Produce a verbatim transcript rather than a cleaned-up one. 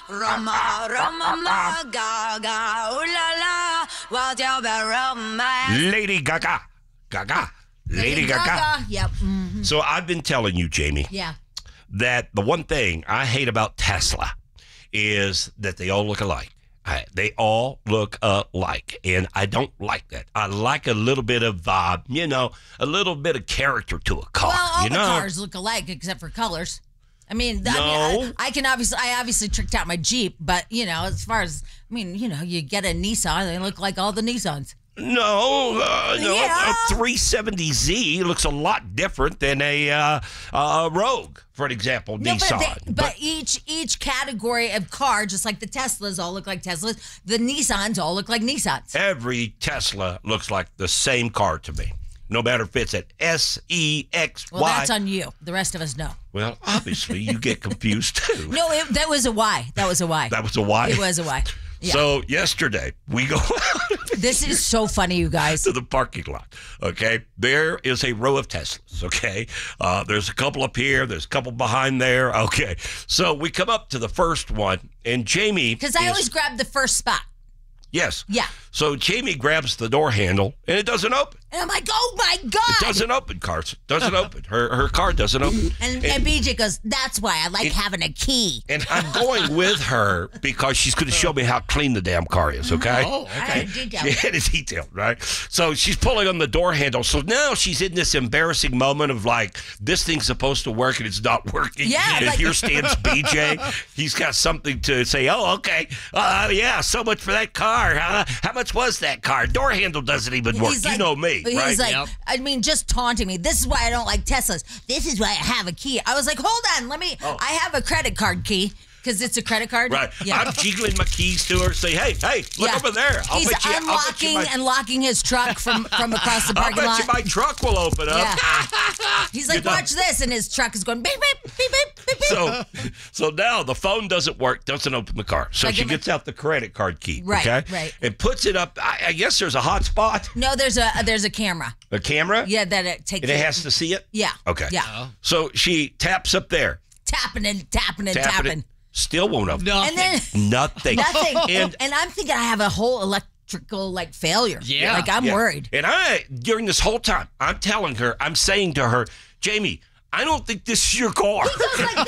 Roma, Roma, Gaga, ooh la la, what's your romance? Lady Gaga. Gaga. Lady, Lady Gaga. Gaga. Yep. Mm-hmm. So I've been telling you, Jamie, yeah. that the one thing I hate about Tesla is that they all look alike. I, they all look alike, and I don't like that. I like a little bit of, uh, you know, a little bit of character to a car. Well, all you the know? cars look alike except for colors. I mean, no. I, mean I, I can obviously, I obviously tricked out my Jeep, but you know, as far as, I mean, you know, you get a Nissan, they look like all the Nissans. No, uh, no, yeah. a three seventy Z looks a lot different than a uh, uh, Rogue, for an example, no, Nissan. But, they, but, but each each category of car, just like the Teslas all look like Teslas, the Nissans all look like Nissans. Every Tesla looks like the same car to me, no matter if it's an S, E, X, well, Y. Well, that's on you. The rest of us know. Well, obviously, you get confused, too. No, it, that was a Y. That was a Y. That was a Y? It was a Y. Yeah. So yesterday, we go out. This is so funny, you guys. To the parking lot, okay? There is a row of Teslas, okay? Uh, there's a couple up here. There's a couple behind there, okay? So we come up to the first one, and Jamie Because I is, always grab the first spot. Yes. Yeah. So Jamie grabs the door handle, and it doesn't open. And I'm like, oh, my God. It doesn't open, Carson. Doesn't open. Her her car doesn't open. And, and, and B J goes, that's why I like and, having a key. And I'm going with her because she's going to show me how clean the damn car is, okay? Oh, okay. She had it detailed, right? So she's pulling on the door handle. So now she's in this embarrassing moment of like, this thing's supposed to work and it's not working. Yeah. And like, here stands B J. He's got something to say. Oh, okay. Uh, yeah, so much for that car. Huh? How much was that car? Door handle doesn't even work. Like, you know me, he's right? like, Yep. I mean, just taunting me. This is why I don't like Teslas. This is why I have a key. I was like, hold on, let me. Oh. I have a credit card key because it's a credit card. Right. Yeah. I'm jiggling my keys to her. Say, hey, hey, look Yeah. over there. I'll He's bet you, I'll bet you unlocking my, and locking his truck from, from across the I'll parking bet lot. you my truck will open up. Yeah. He's like, You know. watch this, and his truck is going beep beep beep beep beep beep. So, so now the phone doesn't work, doesn't open the car. So Like she in gets out the credit card key, Right, okay? right. And puts it up. I, I guess there's a hot spot. No, there's a there's a camera. The camera? Yeah, that it takes. And it has to see it? Yeah. Okay. Yeah. So she taps up there. Tapping and tapping and Tapping tapping. it. Still won't open. Nothing. And then Nothing. nothing. And, And I'm thinking I have a whole electrical like failure. Yeah. Like I'm yeah. worried. And I, during this whole time, I'm telling her, I'm saying to her, Jamie, I don't think this is your car. He goes like